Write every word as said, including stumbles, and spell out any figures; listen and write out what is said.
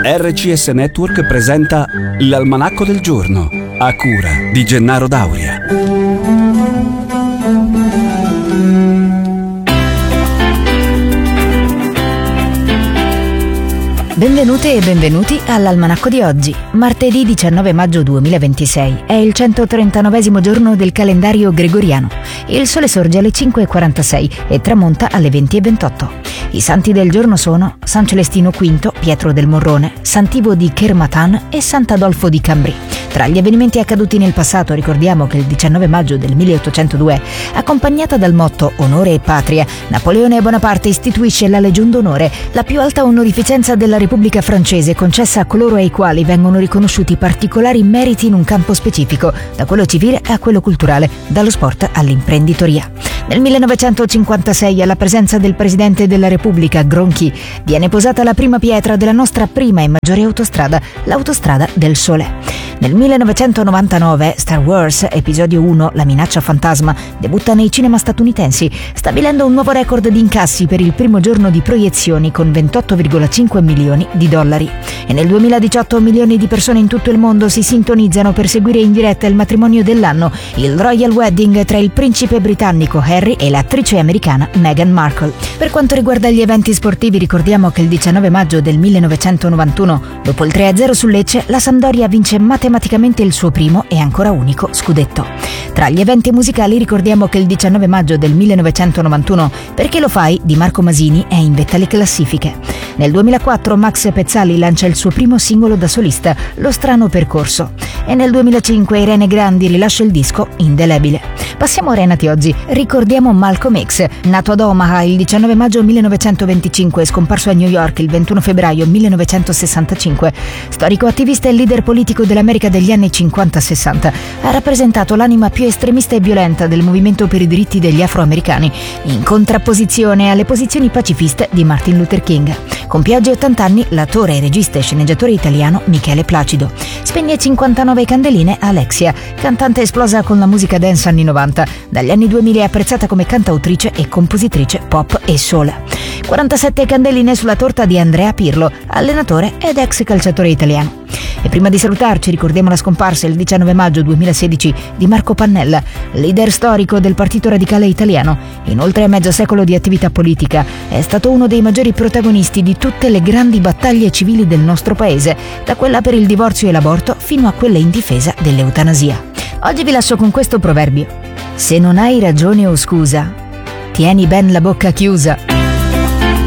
R C S Network presenta l'Almanacco del Giorno, a cura di Gennaro Dauria. Benvenute e benvenuti all'Almanacco di oggi, martedì diciannove maggio duemilaventisei. È il centotrentanovesimo giorno del calendario gregoriano. Il sole sorge alle cinque e quarantasei e tramonta alle venti e ventotto. I santi del giorno sono San Celestino V, Pietro del Morrone, Sant'Ivo di Kermatan e Sant'Adolfo di Cambrai. Tra gli avvenimenti accaduti nel passato ricordiamo che il diciannove maggio del milleottocentodue, accompagnata dal motto Onore e Patria, Napoleone Bonaparte istituisce la Legion d'Onore, la più alta onorificenza della Repubblica francese concessa a coloro ai quali vengono riconosciuti particolari meriti in un campo specifico, da quello civile a quello culturale, dallo sport all'imprenditoria. Nel millenovecentocinquantasei, alla presenza del Presidente della Repubblica, Gronchi, viene posata la prima pietra della nostra prima e maggiore autostrada, l'Autostrada del Sole. Nel millenovecentonovantanove Star Wars Episodio uno, La minaccia fantasma, debutta nei cinema statunitensi, stabilendo un nuovo record di incassi per il primo giorno di proiezioni con ventotto virgola cinque milioni di dollari. E nel duemiladiciotto milioni di persone in tutto il mondo si sintonizzano per seguire in diretta il matrimonio dell'anno, il Royal Wedding tra il principe britannico Harry e l'attrice americana Meghan Markle. Per quanto riguarda gli eventi sportivi, ricordiamo che il diciannove maggio del millenovecentonovantuno, dopo il tre a zero su Lecce, la Sampdoria vince matematicamente il suo primo e ancora unico scudetto. Tra gli eventi musicali ricordiamo che il diciannove maggio del millenovecentonovantuno Perché lo fai di Marco Masini è in vetta alle classifiche. Nel duemilaquattro Max Pezzali lancia il suo primo singolo da solista, Lo strano percorso. E nel duemilacinque Irene Grandi rilascia il disco Indelebile. Passiamo a Renati oggi. Ricordiamo Malcolm X, nato ad Omaha il diciannove maggio millenovecentoventicinque e scomparso a New York il ventuno febbraio millenovecentosessantacinque. Storico attivista e leader politico dell'America degli anni cinquanta sessanta, ha rappresentato l'anima più estremista e violenta del movimento per i diritti degli afroamericani, in contrapposizione alle posizioni pacifiste di Martin Luther King. Compie oggi ottanta anni l'attore, regista e sceneggiatore italiano Michele Placido. Spegne cinquantanove candeline Alexia, cantante esplosa con la musica dance anni novanta. Dagli anni duemila è apprezzata come cantautrice e compositrice pop e soul. quarantasette candeline sulla torta di Andrea Pirlo, allenatore ed ex calciatore italiano. E prima di salutarci ricordiamo la scomparsa il diciannove maggio duemilasedici di Marco Pannella, leader storico del Partito Radicale Italiano. In oltre mezzo secolo di attività politica è stato uno dei maggiori protagonisti di tutte le grandi battaglie civili del nostro paese, da quella per il divorzio e l'aborto fino a quelle in difesa dell'eutanasia. Oggi vi lascio con questo proverbio: se non hai ragione o scusa, tieni ben la bocca chiusa.